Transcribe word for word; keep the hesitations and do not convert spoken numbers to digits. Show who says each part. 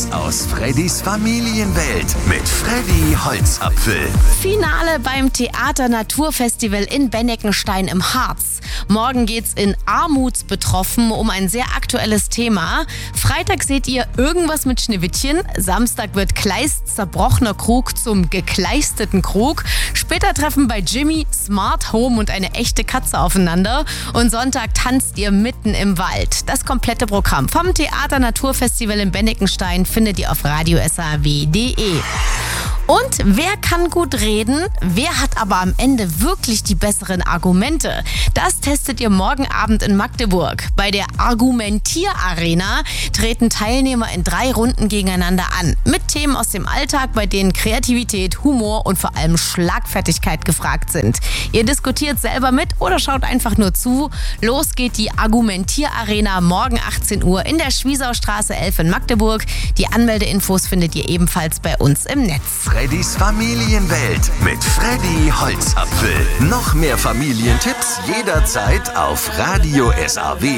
Speaker 1: Tipps aus Freddys Familienwelt mit Freddy Holzapfel.
Speaker 2: Finale beim Theater Naturfestival in Benneckenstein im Harz. Morgen geht's in Armutsbetroffen um ein sehr aktuelles Thema. Freitag seht ihr irgendwas mit Schneewittchen. Samstag wird Kleist zerbrochener Krug zum gekleisteten Krug. Später treffen bei Jimmy Smart Home und eine echte Katze aufeinander. Und Sonntag tanzt ihr mitten im Wald. Das komplette Programm vom Theater Naturfestival in Benneckenstein findet ihr auf radio s a w punkt d e. Und wer kann gut reden? Wer hat aber am Ende wirklich die besseren Argumente? Das testet ihr morgen Abend in Magdeburg. Bei der Argumentier-Arena treten Teilnehmer in drei Runden gegeneinander an. Mit Themen aus dem Alltag, bei denen Kreativität, Humor und vor allem Schlagfertigkeit gefragt sind. Ihr diskutiert selber mit oder schaut einfach nur zu. Los geht die Argumentier-Arena morgen achtzehn Uhr in der Schwiesaustraße elf in Magdeburg. Die Anmeldeinfos findet ihr ebenfalls bei uns im Netz.
Speaker 1: Freddys Familienwelt mit Freddy Holzapfel. Noch mehr Familientipps jederzeit auf radio s a w.